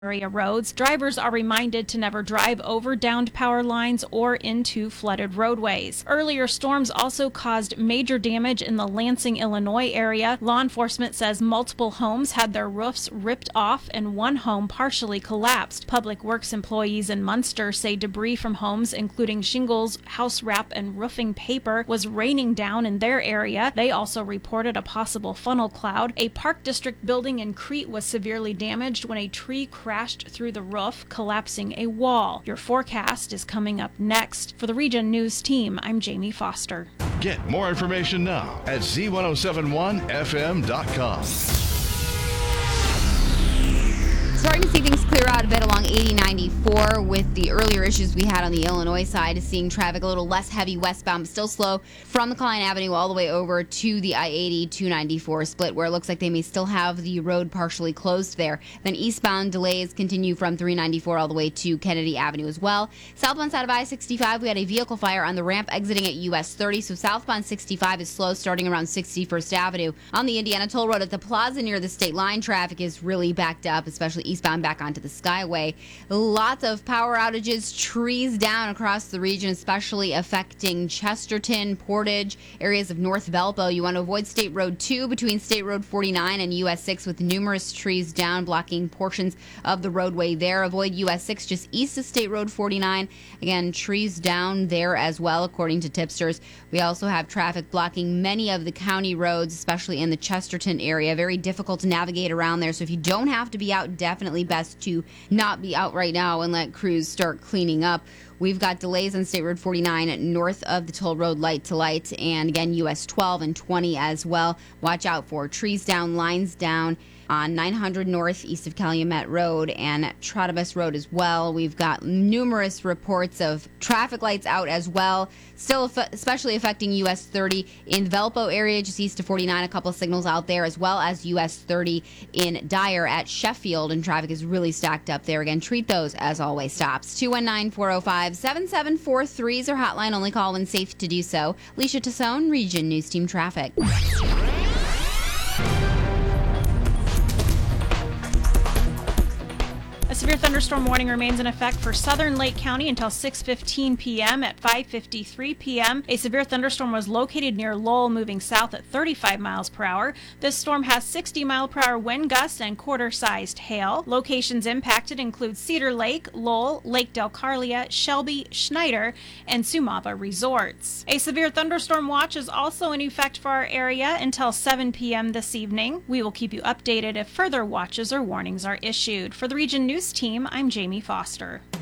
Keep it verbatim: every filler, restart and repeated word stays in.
area roads. Drivers are reminded to never drive over downed power lines or into flooded roadways. Earlier storms also caused major damage in the Lansing, Illinois area. Law enforcement says multiple homes had their roofs ripped off and one home partially collapsed. Public Works employees in Munster say debris from homes, including shingles, house wrap, and roofing paper, was raining down in their area. They also reported a possible funnel cloud. A Park District building in Crete was severely damaged when a tree crashed crashed through the roof, collapsing a wall. Your forecast is coming up next. For the Region News team, I'm Jamie Foster. Get more information now at Z ten seventy-one F M dot com. Starting to see things clear out a bit along eighty ninety-four with the earlier issues we had on the Illinois side, seeing traffic a little less heavy westbound, but still slow from the Klein Avenue all the way over to the I eighty two ninety-four split, where it looks like they may still have the road partially closed there. Then eastbound delays continue from three ninety-four all the way to Kennedy Avenue as well. Southbound side of I sixty-five, we had a vehicle fire on the ramp exiting at U S thirty, so southbound sixty-five is slow starting around sixty-first Avenue. On the Indiana Toll Road at the plaza near the state line, traffic is really backed up, especially eastbound back onto the Skyway. Lots of power outages, trees down across the region, especially affecting Chesterton, Portage, areas of North Valpo. You want to avoid State Road two between State Road forty-nine and U S six with numerous trees down, blocking portions of the roadway there. Avoid U S six just east of State Road forty-nine. Again, trees down there as well, according to tipsters. We also have traffic blocking many of the county roads, especially in the Chesterton area. Very difficult to navigate around there, so if you don't have to be out, definitely best to not be out right now and let crews start cleaning up. We've got delays on State Road forty-nine north of the toll road light to light, and again U S twelve and twenty as well. Watch out for trees down, lines down on nine hundred north east of Calumet Road and Trotibus Road as well. We've got numerous reports of traffic lights out as well, still especially affecting U S thirty in the Valpo area just east of forty-nine. A couple of signals out there, as well as U S thirty in Dyer at Sheffield, and traffic is really stacked up there. Again, treat those as always stops. two one nine, four oh five, seven seven four three is our hotline. Only call when safe to do so. Alicia Tassone, Region News Team Traffic. A severe thunderstorm warning remains in effect for southern Lake County until six fifteen p.m. At five fifty-three p.m., a severe thunderstorm was located near Lowell, moving south at thirty-five miles per hour. This storm has sixty mile per hour wind gusts and quarter-sized hail. Locations impacted include Cedar Lake, Lowell, Lake Delcarlia, Shelby, Schneider, and Sumava resorts. A severe thunderstorm watch is also in effect for our area until seven p.m. this evening. We will keep you updated if further watches or warnings are issued. For the Region News Team, I'm Jamie Foster.